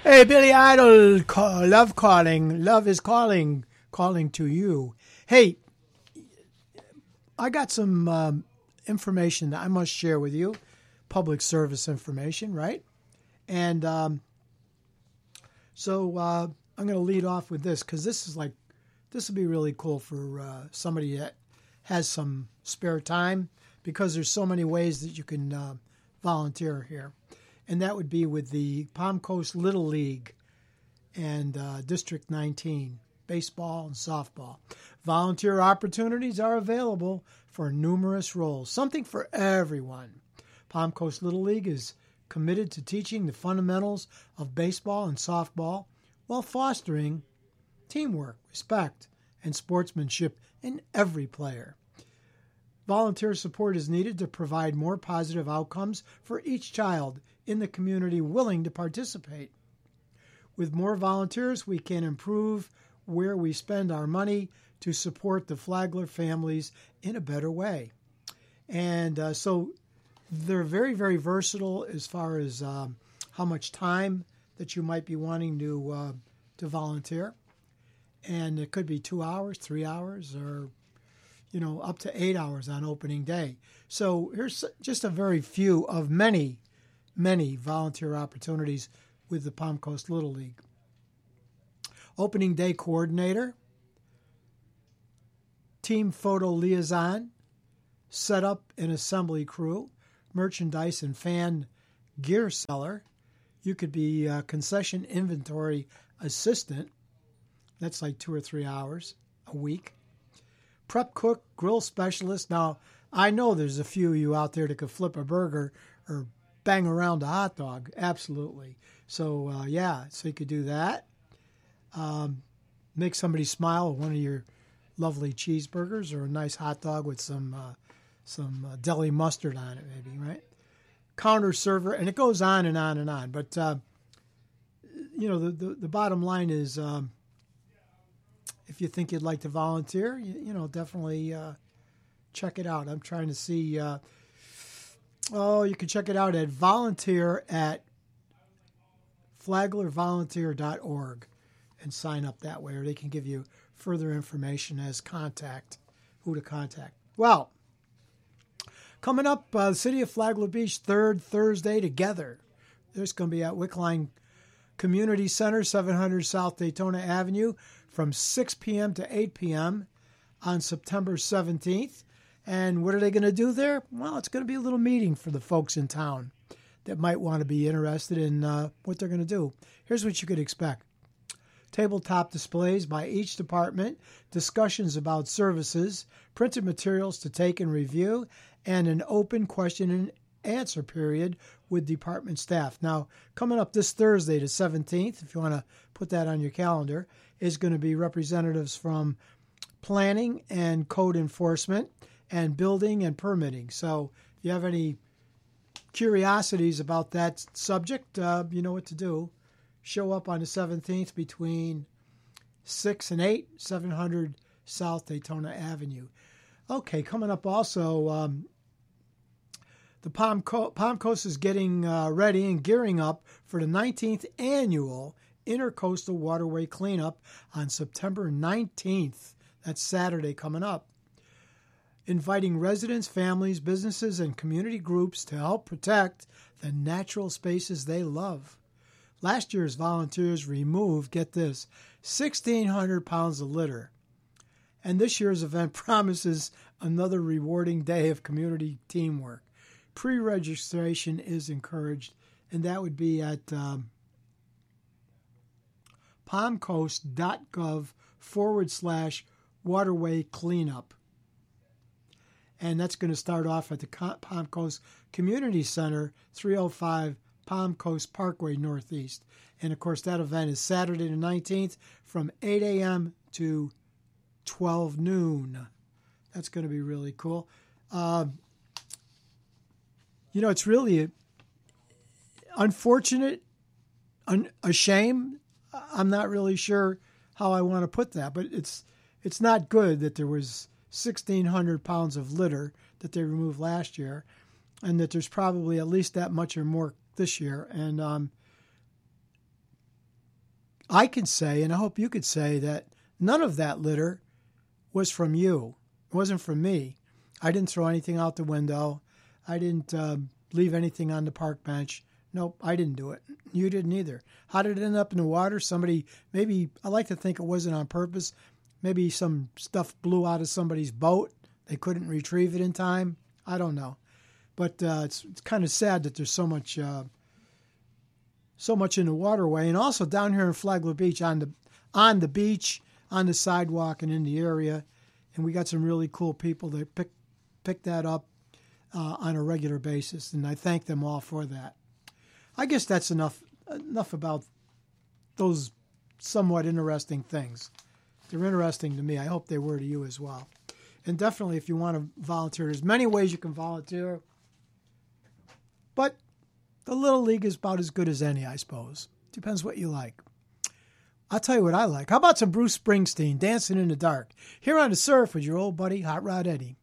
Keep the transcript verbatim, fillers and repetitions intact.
Hey, Billy Idol, call, love calling. Love is calling, calling to you. Hey, I got some um, information that I must share with you. Public service information, right? And um, so uh, I'm going to lead off with this because this is like, this would be really cool for uh, somebody that has some spare time because there's so many ways that you can uh, volunteer here. And that would be with the Palm Coast Little League and uh, District nineteen, baseball and softball. Volunteer opportunities are available for numerous roles, something for everyone. Palm Coast Little League is committed to teaching the fundamentals of baseball and softball while fostering teamwork, respect, and sportsmanship in every player. Volunteer support is needed to provide more positive outcomes for each child in the community willing to participate. With more volunteers, we can improve where we spend our money to support the Flagler families in a better way. And uh, so they're very, very versatile as far as um, how much time that you might be wanting to uh, to volunteer. And it could be two hours, three hours, or you know, up to eight hours on opening day. So here's just a very few of many, many volunteer opportunities with the Palm Coast Little League. Opening day coordinator, team photo liaison, setup and assembly crew, merchandise and fan gear seller. You could be a concession inventory assistant. That's like two or three hours a week. Prep cook, grill specialist. Now, I know there's a few of you out there that could flip a burger or bang around a hot dog. Absolutely. So, uh, yeah, so you could do that. Um, make somebody smile with one of your lovely cheeseburgers or a nice hot dog with some uh, some uh, deli mustard on it, maybe, right? Counter server, and it goes on and on and on. But, uh, you know, the, the, the bottom line is... Um, if you think you'd like to volunteer, you, you know, definitely uh, check it out. I'm trying to see. Uh, oh, you can check it out at volunteer at flagler volunteer dot org and sign up that way, or they can give you further information as contact, who to contact. Well, coming up, uh, the City of Flagler Beach, third Thursday together. There's going to be at Wickline Community Center, seven hundred South Daytona Avenue, from six p.m. to eight p.m. on September seventeenth. And what are they going to do there? Well, it's going to be a little meeting for the folks in town that might want to be interested in uh, what they're going to do. Here's what you could expect. Tabletop displays by each department, discussions about services, printed materials to take and review, and an open question and answer period with department staff. Now, coming up this Thursday, the seventeenth, if you want to put that on your calendar, is going to be representatives from planning and code enforcement and building and permitting. So if you have any curiosities about that subject, uh, you know what to do. Show up on the seventeenth between six and eight, seven hundred South Daytona Avenue. Okay, coming up also, um, the Palm, Co- Palm Coast is getting uh, ready and gearing up for the nineteenth annual Intercoastal Waterway Cleanup on September nineteenth. That's Saturday coming up. Inviting residents, families, businesses, and community groups to help protect the natural spaces they love. Last year's volunteers removed, get this, sixteen hundred pounds of litter. And this year's event promises another rewarding day of community teamwork. Pre-registration is encouraged, and that would be at um, palmcoast.gov forward slash waterway cleanup. And that's going to start off at the Palm Coast Community Center, three oh five Palm Coast Parkway Northeast. And, of course, that event is Saturday the nineteenth from eight a.m. to twelve noon. That's going to be really cool. Uh, you know, it's really unfortunate, un- a shame. I'm not really sure how I want to put that, but it's it's not good that there was sixteen hundred pounds of litter that they removed last year, and that there's probably at least that much or more this year. And um, I can say, and I hope you could say, that none of that litter was from you. It wasn't from me. I didn't throw anything out the window. I didn't uh, leave anything on the park bench. Nope, I didn't do it. You didn't either. How did it end up in the water? Somebody, maybe, I like to think it wasn't on purpose. Maybe some stuff blew out of somebody's boat. They couldn't retrieve it in time. I don't know. But uh, it's, it's kind of sad that there's so much uh, so much in the waterway. And also down here in Flagler Beach, on the on the beach, on the sidewalk, and in the area. And we got some really cool people that pick, pick that up uh, on a regular basis. And I thank them all for that. I guess that's enough enough about those somewhat interesting things. They're interesting to me. I hope they were to you as well. And definitely, if you want to volunteer, there's many ways you can volunteer. But the Little League is about as good as any, I suppose. Depends what you like. I'll tell you what I like. How about some Bruce Springsteen, Dancing in the Dark? Here on The Surf with your old buddy, Hot Rod Eddie.